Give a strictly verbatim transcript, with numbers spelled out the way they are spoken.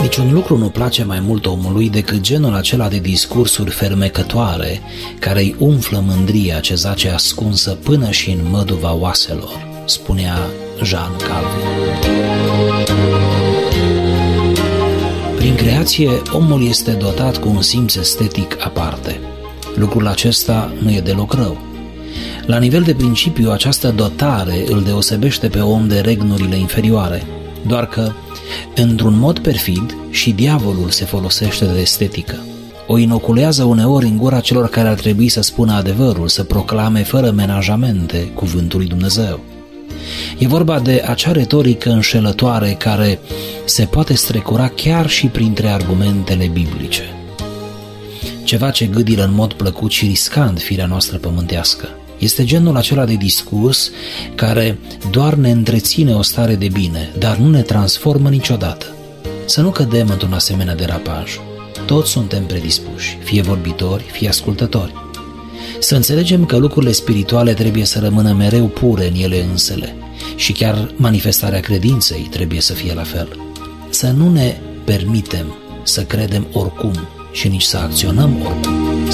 Niciun lucru nu place mai mult omului decât genul acela de discursuri fermecătoare care îi umflă mândria ce zace ascunsă până și în măduva oaselor, spunea Jean Calvin. Prin creație, omul este dotat cu un simț estetic aparte. Lucrul acesta nu e deloc rău. La nivel de principiu, această dotare îl deosebește pe om de regnurile inferioare, doar că, într-un mod perfid, și diavolul se folosește de estetică. O inoculează uneori în gura celor care ar trebui să spună adevărul, să proclame fără menajamente cuvântul lui Dumnezeu. E vorba de acea retorică înșelătoare care se poate strecura chiar și printre argumentele biblice. Ceva ce gâdilă în mod plăcut și riscant firea noastră pământească. Este genul acela de discurs care doar ne întreține o stare de bine, dar nu ne transformă niciodată. Să nu cădem într-un asemenea derapaj. Toți suntem predispuși, fie vorbitori, fie ascultători. Să înțelegem că lucrurile spirituale trebuie să rămână mereu pure în ele însele și chiar manifestarea credinței trebuie să fie la fel. Să nu ne permitem să credem oricum și nici să acționăm oricum.